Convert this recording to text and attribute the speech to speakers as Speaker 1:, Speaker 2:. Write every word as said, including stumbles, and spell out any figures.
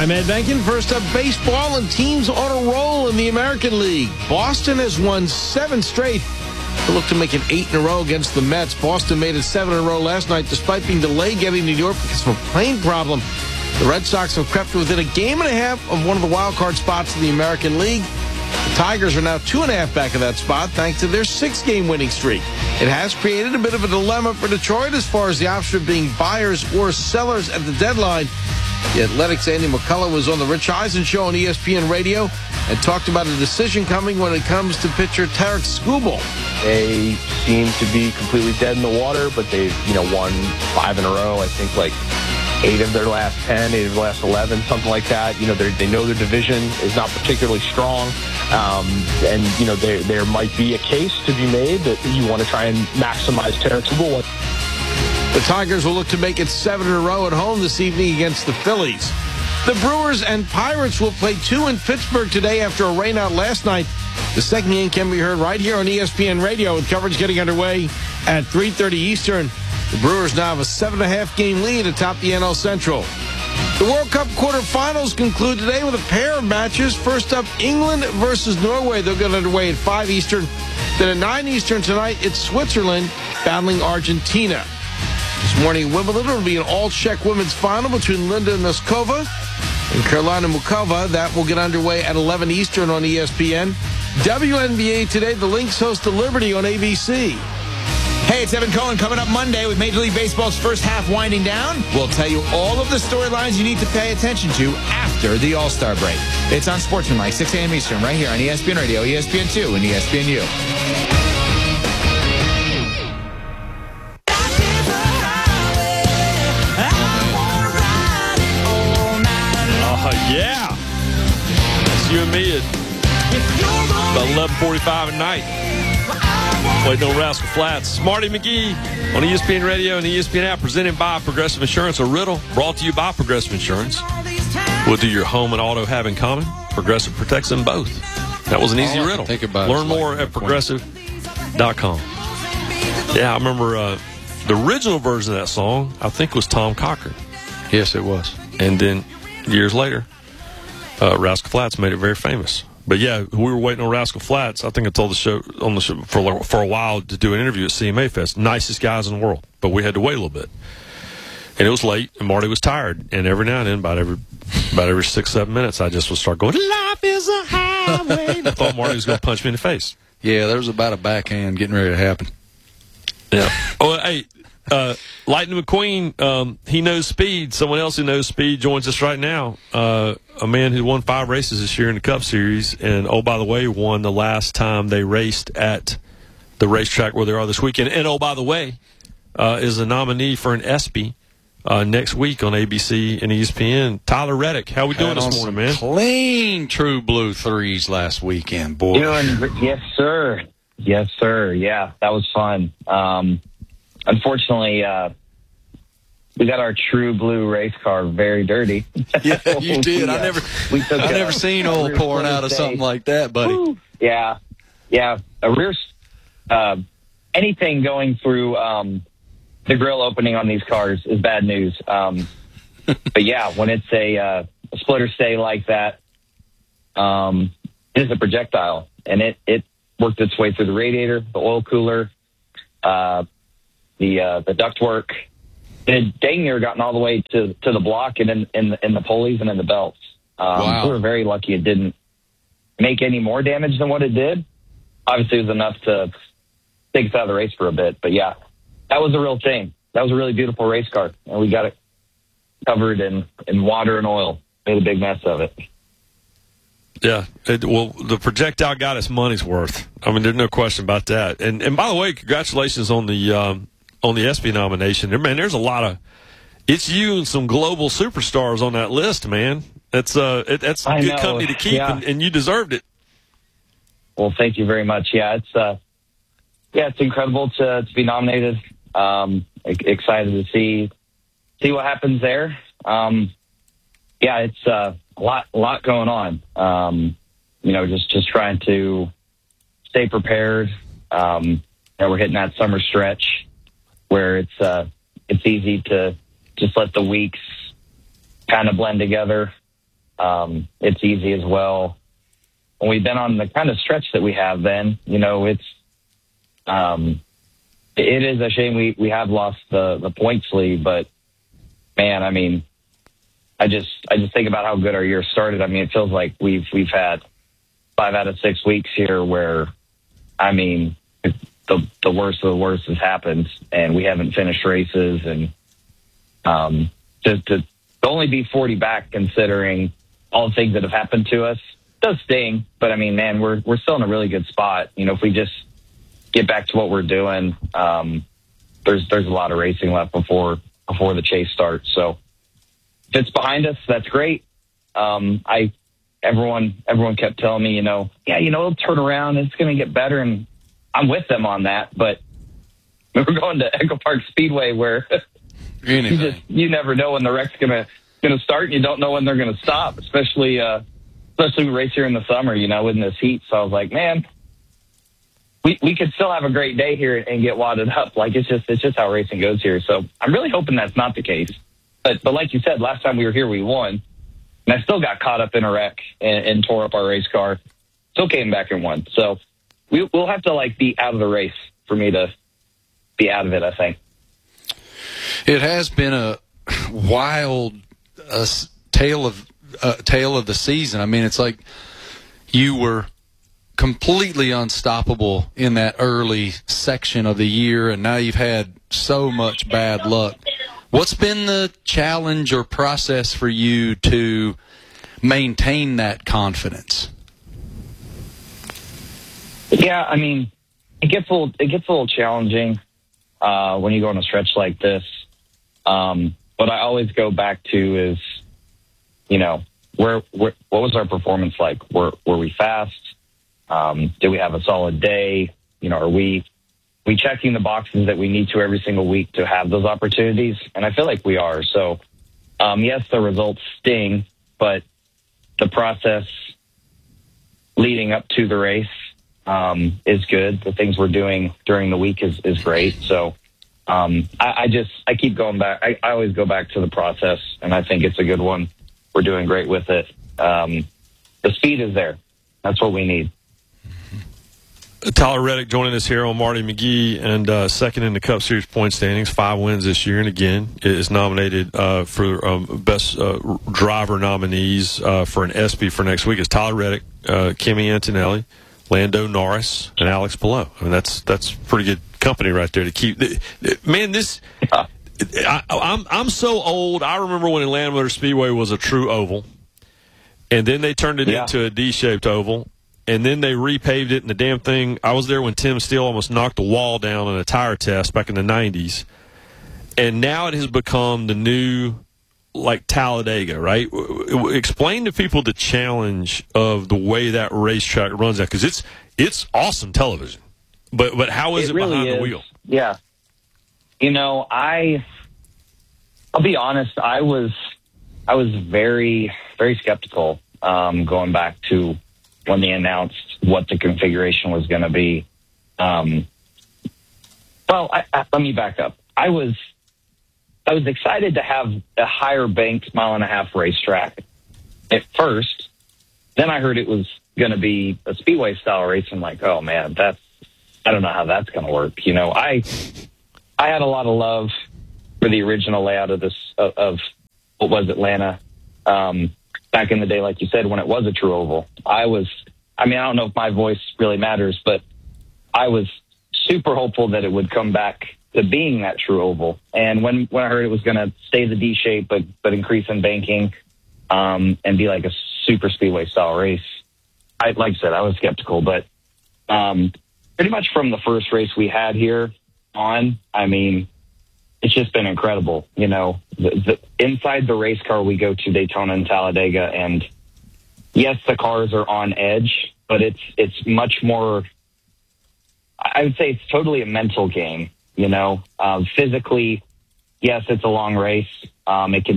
Speaker 1: I'm Ed Benkin. First up, baseball, and teams on a roll in the American League. Boston has won seven straight. They look to make it eight in a row against the Mets. Boston made it seven in a row last night, despite being delayed getting to New York because of a plane problem. The Red Sox have crept within a game and a half of one of the wild card spots in the American League. The Tigers are now two and a half back of that spot thanks to their six-game winning streak. It has created a bit of a dilemma for Detroit as far as the option of being buyers or sellers at the deadline. The Athletics' Andy McCullough was on the Rich Eisen Show on E S P N Radio and talked about a decision coming when it comes to pitcher Tarik Skubal.
Speaker 2: They seem to be completely dead in the water, but they've, you know, won five in a row. I think like eight of their last ten, eight of their last eleven, something like that. You know, they know their division is not particularly strong. Um, and, you know, there there might be a case to be made that you want to try and maximize Tarik Skubal.
Speaker 1: The Tigers will look to make it seven in a row at home this evening against the Phillies. The Brewers and Pirates will play two in Pittsburgh today after a rainout last night. The second game can be heard right here on E S P N Radio, with coverage getting underway at three thirty Eastern. The Brewers now have a seven and a half game lead atop the N L Central. The World Cup quarterfinals conclude today with a pair of matches. First up, England versus Norway. They'll get underway at five Eastern. Then at nine Eastern tonight, it's Switzerland battling Argentina. This morning at Wimbledon, it will be an all-Czech women's final between Linda Noskova and Karolina Muchova. That will get underway at eleven Eastern on E S P N. W N B A today, the Lynx host the Liberty on A B C.
Speaker 3: Hey, it's Evan Cohen. Coming up Monday with Major League Baseball's first half winding down, we'll tell you all of the storylines you need to pay attention to after the All-Star break. It's on Sportsmanlike, six a.m. Eastern, right here on E S P N Radio, E S P N two, and E S P N U.
Speaker 4: Yeah, it's you and me at about eleven forty-five at night. Waiting on Rascal Flats. Marty McGee on E S P N Radio and the E S P N app, presented by Progressive Insurance. A riddle brought to you by Progressive Insurance. What do your home and auto have in common? Progressive protects them both. That was an easy
Speaker 5: All I
Speaker 4: riddle.
Speaker 5: Think about
Speaker 4: Learn more
Speaker 5: like
Speaker 4: at progressive dot com. Yeah, I remember uh, the original version of that song, I think, was Tom Cochran.
Speaker 5: Yes, it was.
Speaker 4: And then years later, uh, Rascal Flatts made it very famous. But yeah, we were waiting on Rascal Flatts. I think I told the show on the show for for a while to do an interview at C M A Fest. Nicest guys in the world, but we had to wait a little bit, and it was late, and Marty was tired. And every now and then, about every about every six seven minutes, I just would start going, "Life is a highway." I thought Marty was going to punch me in the face.
Speaker 5: Yeah, there was about a backhand getting ready to happen.
Speaker 4: Yeah. Oh, hey. Uh, Lightning McQueen, um, he knows speed. Someone else who knows speed joins us right now. Uh, a man who won five races this year in the Cup Series, and oh, by the way, won the last time they raced at the racetrack where they are this weekend. And oh, by the way, uh, is a nominee for an ESPY uh, next week on A B C and E S P N. Tyler Reddick, how we doing this morning, man?
Speaker 5: Clean True Blue threes last weekend, boy.
Speaker 2: Doing, yes, sir. Yes, sir. Yeah, that was fun. Um, Unfortunately, uh, we got our True Blue race car very dirty.
Speaker 5: Yeah, you did.
Speaker 2: we,
Speaker 5: I
Speaker 2: uh,
Speaker 5: never,
Speaker 2: we took
Speaker 5: I
Speaker 2: a,
Speaker 5: never seen oil pouring out of
Speaker 2: day.
Speaker 5: something like that, buddy.
Speaker 2: Woo. Yeah, yeah. A rear, uh, anything going through um, the grill opening on these cars is bad news. Um, but yeah, when it's a, uh, a splitter stay like that, um, it is a projectile, and it it worked its way through the radiator, the oil cooler. Uh, the uh, the ductwork. It had dang near gotten all the way to, to the block and in, in, the, in the pulleys and in the belts. Um,
Speaker 5: wow.
Speaker 2: We were very lucky it didn't make any more damage than what it did. Obviously, it was enough to take us out of the race for a bit. But, yeah, that was a real thing. That was a really beautiful race car, and we got it covered in, in water and oil. Made a big mess of it.
Speaker 4: Yeah, it, well, the projectile got its money's worth. I mean, there's no question about that. And and by the way, congratulations on the um, on the ESPY nomination. There, man, there's a lot of it's you and some global superstars on that list, man. That's uh, it, that's a
Speaker 2: I
Speaker 4: good
Speaker 2: know.
Speaker 4: company to keep,
Speaker 2: Yeah.
Speaker 4: and, and you deserved it.
Speaker 2: Well, thank you very much. Yeah, it's uh, yeah, it's incredible to to be nominated. Um, e- excited to see see what happens there. Um, yeah, it's uh, a lot a lot going on. Um, you know, just just trying to stay prepared. Um, you know, we're hitting that summer stretch where it's uh, it's easy to just let the weeks kind of blend together. Um, it's easy as well. When we've been on the kind of stretch that we have then, you know, it's, um, it is a shame we, we have lost the, the points lead, but man, I mean, I just, I just think about how good our year started. I mean, it feels like we've, we've had five out of six weeks here where, I mean, the, the worst of the worst has happened and we haven't finished races, and, um, to, to, to only be forty back considering all the things that have happened to us does sting, but I mean, man, we're, we're still in a really good spot. You know, if we just get back to what we're doing, um, there's, there's a lot of racing left before, before the chase starts. So if it's behind us, that's great. Um, I, everyone, everyone kept telling me, you know, yeah, you know, it'll turn around. It's going to get better. And I'm with them on that, but we're going to Echo Park Speedway where you just, you never know when the wreck's going to, going to start, and you don't know when they're going to stop, especially, uh, especially we race here in the summer, you know, in this heat. So I was like, man, we, we could still have a great day here and get wadded up. Like, it's just, it's just how racing goes here. So I'm really hoping that's not the case. But, but like you said, last time we were here, we won. And I still got caught up in a wreck and, and tore up our race car. Still came back and won. So we, we'll have to, like, be out of the race for me to be out of it, I think.
Speaker 5: It has been a wild uh, tale of uh, tale of the season. I mean, it's like you were completely unstoppable in that early section of the year, and now you've had so much bad luck. What's been the challenge or process for you to maintain that confidence?
Speaker 2: Yeah, I mean, it gets a little, it gets a little challenging uh, when you go on a stretch like this. Um, what I always go back to is, you know, where, where what was our performance like? Were were we fast? Um, did we have a solid day? You know, are we we checking the boxes that we need to every single week to have those opportunities? And I feel like we are. So, um, yes, the results sting, but the process leading up to the race um, is good. The things we're doing during the week is, is great. So um, I, I just, I keep going back. I, I always go back to the process, and I think it's a good one. We're doing great with it. Um, the speed is there. That's what we need.
Speaker 4: Tyler Reddick joining us here on Marty McGee, and uh, second in the Cup Series point standings, five wins this year, and again is nominated uh, for um, best uh, driver nominees uh, for an ESPY for next week. Is Tyler Reddick, uh, Kimi Antonelli, Lando Norris, and Alex Palou. I mean, that's that's pretty good company right there to keep. Man, this I, I'm I'm so old. I remember when Atlanta Motor Speedway was a true oval, and then they turned it yeah. into a D-shaped oval. And then they repaved it, and the damn thing, I was there when Tim Steele almost knocked the wall down in a tire test back in the nineties. And now it has become the new, like, Talladega, right? Explain to people the challenge of the way that racetrack runs out, because it's it's awesome television. But but how is it, it really behind is. the wheel?
Speaker 2: Yeah. You know, I, I'll be honest, I was, I was very, very skeptical um, going back to when they announced what the configuration was going to be. Um, well, I, I, let me back up. I was, I was excited to have a higher banked mile and a half racetrack at first. Then I heard it was going to be a speedway style race. I'm like, oh man, that's, I don't know how that's going to work. You know, I, I had a lot of love for the original layout of this, of, of what was Atlanta. Um, Back in the day, like you said, when it was a true oval, I was, I mean, I don't know if my voice really matters, but I was super hopeful that it would come back to being that true oval. And when, when I heard it was going to stay the D shape, but, but increase in banking, um, and be like a super speedway style race, I, like I said, I was skeptical, but, um, pretty much from the first race we had here on, I mean, it's just been incredible. You know, the, the, inside the race car, we go to Daytona and Talladega, and yes, the cars are on edge, but it's it's much more, I would say it's totally a mental game, you know. Um, physically, yes, it's a long race. Um, it can